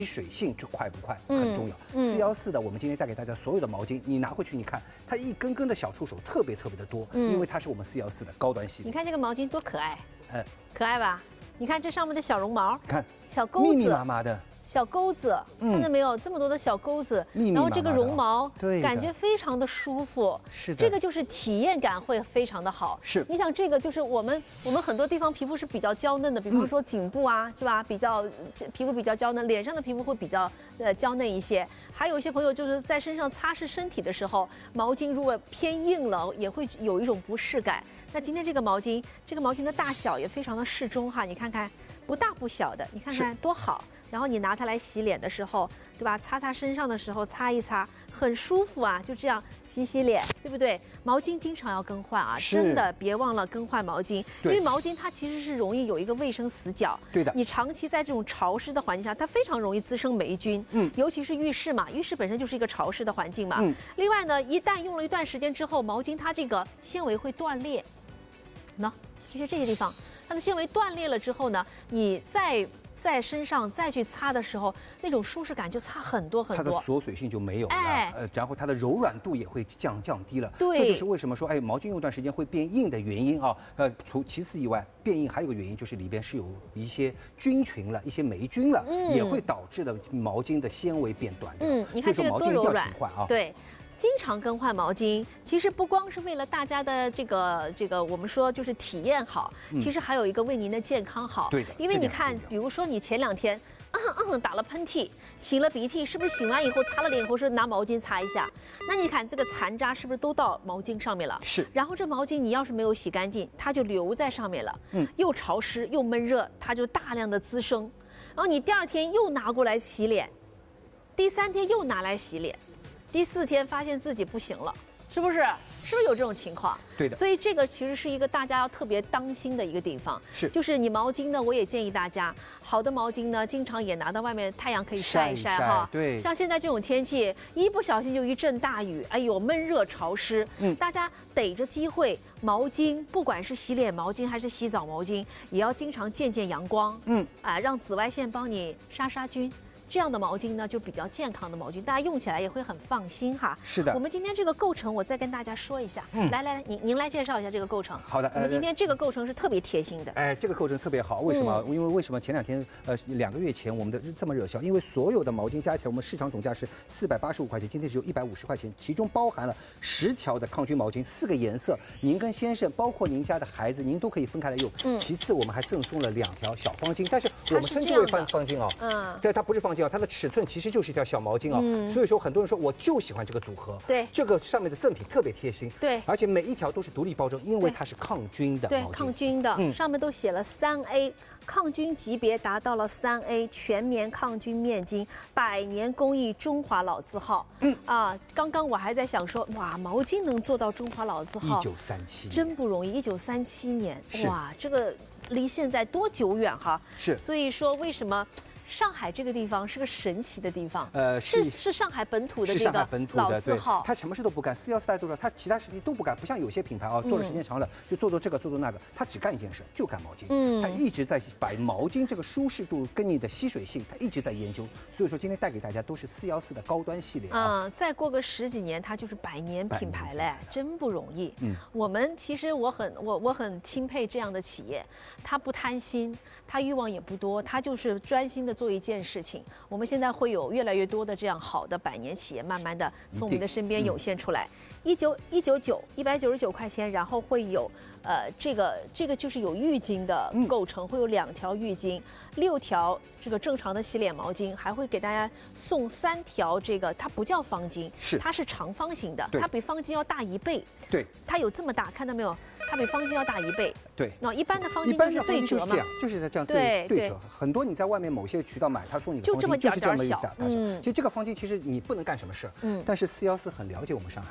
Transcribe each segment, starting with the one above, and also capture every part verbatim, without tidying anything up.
水性这快不快很重要。四幺四的，我们今天带给大家所有的毛巾，你拿回去，你看它一根根的小触手特别特别的多，因为它是我们四幺四的高端系列。 你看这个毛巾多可爱， 呃， 可爱吧？你看这上面的小绒毛， 看小钩子， 密密麻麻的。 小钩子，看到没有？这么多的小钩子， 密密麻麻然后这个绒毛， 对， 感觉非常的舒服。 是的， 这个就是体验感会非常的好。 是， 你想这个就是我们我们很多地方皮肤是比较娇嫩的，比方说颈部啊，是吧？比较皮肤比较娇嫩，脸上的皮肤会比较呃娇嫩一些。还有一些朋友就是在身上擦拭身体的时候，毛巾如果偏硬了，也会有一种不适感。那今天这个毛巾，这个毛巾的大小也非常的适中哈，你看看，不大不小的，你看看多好。 然后你拿它来洗脸的时候，对吧？擦擦身上的时候擦一擦，很舒服啊。就这样洗洗脸，对不对？毛巾经常要更换啊，真的别忘了更换毛巾，因为毛巾它其实是容易有一个卫生死角。 对的。 你长期在这种潮湿的环境下，它非常容易滋生霉菌。嗯。尤其是浴室嘛，浴室本身就是一个潮湿的环境嘛。嗯。另外呢，一旦用了一段时间之后，毛巾它这个纤维会断裂。喏，就是这些地方，它的纤维断裂了之后呢，你再 在身上再去擦的时候，那种舒适感就差很多很多， 它的锁水性就没有了， 哎， 呃，然后它的柔软度也会降降低了。 对， 这就是为什么说，哎，毛巾用一段时间会变硬的原因啊。呃，除其次以外，变硬还有个原因就是里边是有一些菌群了，一些霉菌了，嗯、也会导致的毛巾的纤维变短。 嗯，你看这个多柔软啊， 对。 经常更换毛巾，其实不光是为了大家的这个这个，我们说就是体验好，嗯、其实还有一个为您的健康好。 对的， 因为你看，比如说你前两天嗯嗯打了喷嚏，擤了鼻涕，是不是擤完以后擦了脸以后是拿毛巾擦一下？那你看这个残渣是不是都到毛巾上面了？ 是。 然后这毛巾你要是没有洗干净，它就留在上面了。嗯。又潮湿又闷热，它就大量的滋生。然后你第二天又拿过来洗脸，第三天又拿来洗脸。 第四天发现自己不行了，是不是？是不是有这种情况？ 对的。 所以这个其实是一个大家要特别当心的一个地方。 是。 就是你毛巾呢，我也建议大家，好的毛巾呢，经常也拿到外面太阳可以晒一晒哈。 对。 像现在这种天气，一不小心就一阵大雨，哎呦，闷热潮湿。嗯。大家逮着机会，毛巾不管是洗脸毛巾还是洗澡毛巾，也要经常见见阳光。嗯。啊，让紫外线帮你杀杀菌。 这样的毛巾呢，就比较健康的毛巾，大家用起来也会很放心哈。 是的， 我们今天这个构成，我再跟大家说一下。嗯，来来来，您您来介绍一下这个构成。 好的， 我们今天这个构成是特别贴心的。 哎，这个构成特别好，为什么？嗯、因为为什么前两天呃两个月前我们的这么热销？因为所有的毛巾加起来，我们市场总价是四百八十五块钱，今天只有一百五十块钱，其中包含了十条的抗菌毛巾，四个颜色，您跟先生，包括您家的孩子，您都可以分开来用。嗯。其次，我们还赠送了两条小方巾，但是我们称之为方方巾哦。嗯。对，它不是方巾哦，它的尺寸其实 其实就是一条小毛巾啊、哦，嗯、所以说很多人说我就喜欢这个组合， 对， 这个上面的赠品特别贴心， 对， 而且每一条都是独立包装，因为它是抗菌的毛巾， 对，抗菌的，嗯、上面都写了三 A， 抗菌级别达到了三 A， 全棉抗菌面巾，百年工艺中华老字号，嗯啊，刚刚我还在想说，哇，毛巾能做到中华老字号， 一九三七， 真不容易，一九三七年，哇，这个离现在多久远哈？ 是， 所以说为什么？ 上海这个地方是个神奇的地方， 呃， 是是上海本土的这个老字号， 他什么事都不干，四幺四大家都知道，他其他事情都不干，不像有些品牌啊，做的时间长了就做做这个做做那个，他只干一件事，就干毛巾，嗯，他一直在把毛巾这个舒适度跟你的吸水性，他一直在研究，所以说今天带给大家都是四幺四的高端系列啊， 嗯，再过个十几年，它就是百年品牌嘞，真不容易，嗯，我们其实我很我我很钦佩这样的企业，他不贪心，他欲望也不多，他就是专心的做一件事情。 我们现在会有越来越多的这样好的百年企业，慢慢的从我们的身边涌现出来。一九一九九一百九十九块钱，然后会有呃这个这个就是有浴巾的构成，会有两条浴巾，六条这个正常的洗脸毛巾，还会给大家送三条这个它不叫方巾， 是它是长方形的，它比方巾要大一倍。 对， 它有这么大，看到没有？ 它比方巾要大一倍， 对。 那一般的方巾就是对折嘛， 就是这样对对折。很多你在外面某些渠道买，他送你的方巾就是这么一大大小。其实这个方巾其实你不能干什么事儿，嗯。但是四幺四很了解我们上海人，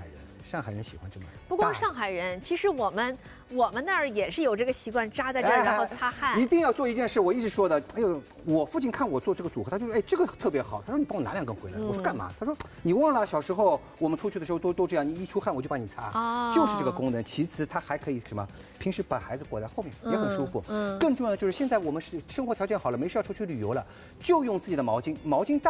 上海人喜欢这么。 不光上海人，其实我们我们那儿也是有这个习惯，扎在这儿哎然后擦汗。 一定要做一件事，我一直说的。哎呦，我父亲看我做这个组合，他就说，哎，这个特别好。他说你帮我拿两根回来。我说干嘛？他说你忘了小时候我们出去的时候都都这样，你一出汗我就帮你擦。 哦， 就是这个功能。其次，它还可以什么？平时把孩子裹在后面也很舒服。 嗯， 更重要的就是现在我们是生活条件好了，没事要出去旅游了，就用自己的毛巾，毛巾大。